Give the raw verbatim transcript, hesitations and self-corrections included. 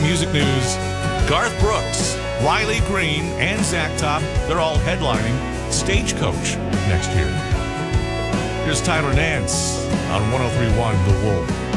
music news, Garth Brooks, Riley Green, and Zach Top, they're all headlining Stagecoach next year. Here's Tyler Nance on one oh three point one The Wolf.